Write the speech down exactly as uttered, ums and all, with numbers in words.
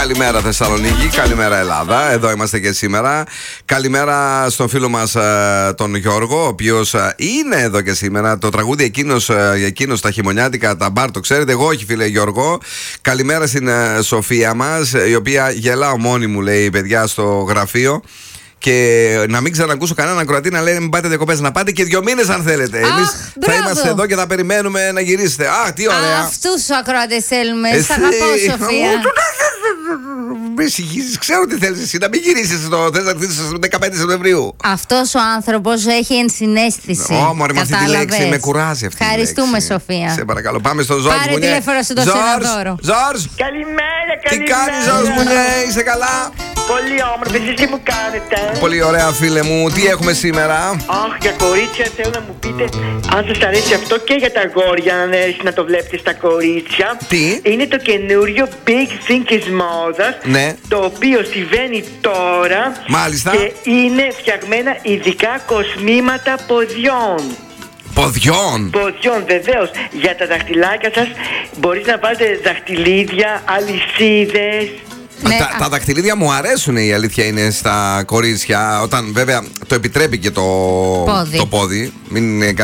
Καλημέρα Θεσσαλονίκη, καλημέρα Ελλάδα, εδώ είμαστε και σήμερα. Καλημέρα στον φίλο μας τον Γιώργο, ο οποίος είναι εδώ και σήμερα. Το τραγούδι εκείνος, εκείνος τα χειμωνιάτικα, τα μπαρ, το ξέρετε, εγώ όχι φίλε Γιώργο. Καλημέρα στην Σοφία μας, η οποία γελάω μόνη μου λέει παιδιά στο γραφείο. Και να μην ξανακούσω κανέναν ακροατή να λέει μην πάτε διακοπές, να πάτε και δύο μήνες αν θέλετε. Εμείς θα είμαστε εδώ και θα περιμένουμε να γυρίσετε. Αχ, τι ωραία. Αυτούς τους ακροατές θέλουμε. Σ' αγαπώ, Σοφία. Με συγχύσεις, ξέρω τι θέλεις εσύ, να μην γυρίσεις εδώ. Θες να έρθεις στις δεκαπέντε Σεπτεμβρίου. Αυτός ο άνθρωπος έχει ενσυναίσθηση. Ω, μωρέ, με αυτή τη λέξη με κουράζει αυτή. Ευχαριστούμε, Σοφία. Σε παρακαλώ, πάμε στο Ζόρζ Μουνιέ. Πάρε τηλέφωνο σου, το Σεναδόρο. Ζόρζ! Καλημέρα, Τι καλημέρα. κάνεις, Ζόρζ Μουνιέ, είσαι καλά? Πολύ όμορφη, εσείς τι μου κάνετε? Πολύ ωραία, φίλε μου. Τι έχουμε σήμερα? Αχ, για κορίτσια θέλω να μου πείτε αν σας αρέσει αυτό και για τα αγόρια, αν αρέσει να το βλέπετε στα κορίτσια. Τι? Είναι το καινούριο Big Thing της μόδας. Ναι. Το οποίο συμβαίνει τώρα. Μάλιστα. Και είναι φτιαγμένα ειδικά κοσμήματα ποδιών. Ποδιών. Ποδιών, βεβαίως. Για τα δαχτυλάκια σας μπορείς να βάλετε δαχτυλίδια, αλυσίδες. Ναι, τα, τα δαχτυλίδια μου αρέσουν, η αλήθεια είναι, στα κορίτσια. Όταν βέβαια το επιτρέπει και το πόδι. Το πόδι. Μην